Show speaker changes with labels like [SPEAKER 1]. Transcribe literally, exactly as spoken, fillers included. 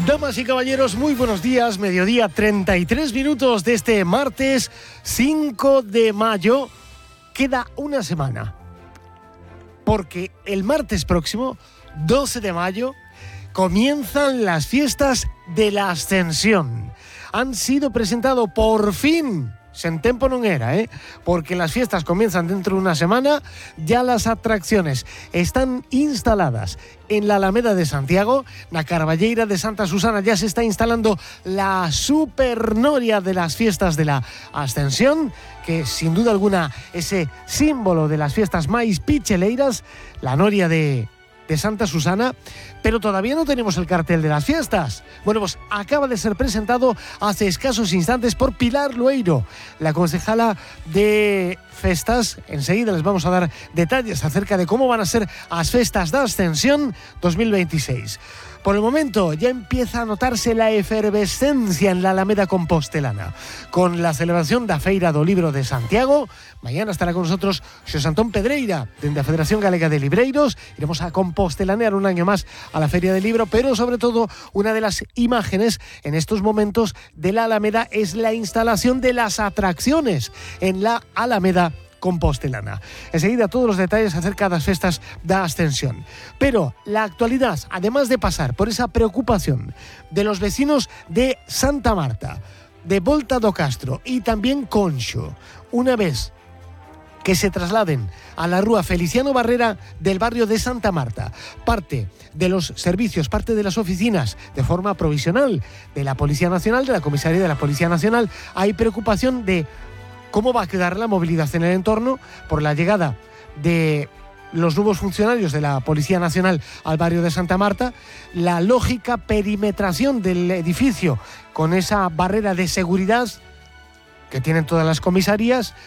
[SPEAKER 1] Damas y caballeros, muy buenos días, mediodía treinta y tres minutos de este martes cinco de mayo. Queda una semana, porque el martes próximo, doce de mayo, comienzan las fiestas de la Ascensión. Han sido presentados por fin, sen tempo non era, ¿eh? porque las fiestas comienzan dentro de una semana. Ya las atracciones están instaladas en la Alameda de Santiago, na Carballeira de Santa Susana. Ya se está instalando la supernoria de las fiestas de la Ascensión, que sin duda alguna ese símbolo de las fiestas máis picheleiras, la noria de de Santa Susana, pero todavía no tenemos el cartel de las fiestas. Bueno, pues acaba de ser presentado hace escasos instantes por Pilar Lueiro, la concejala de Festas. Enseguida les vamos a dar detalles acerca de cómo van a ser as festas da Ascensión dos mil veintiséis. Por el momento ya empieza a notarse la efervescencia en la Alameda Compostelana, con la celebración da Feira do Libro de Santiago. Mañana estará con nosotros Xosé Antón Pedreira, de la Federación Galega de Libreiros. Iremos a compostelanear un año más a la Feria del Libro, pero sobre todo una de las imágenes en estos momentos de la Alameda es la instalación de las atracciones en la Alameda Compostelana. Enseguida todos los detalles acerca de las festas da Ascensión. Pero la actualidad, además de pasar por esa preocupación de los vecinos de Santa Marta, de Volta do Castro y también Conxo, una vez que se trasladen a la rúa Feliciano Barrera del barrio de Santa Marta, parte de los servicios, parte de las oficinas de forma provisional de la Policía Nacional, de la Comisaría de la Policía Nacional, hay preocupación de cómo va a quedar la movilidad en el entorno por la llegada de los nuevos funcionarios de la Policía Nacional al barrio de Santa Marta, la lógica perimetración del edificio con esa barrera de seguridad que tienen todas las comisarías,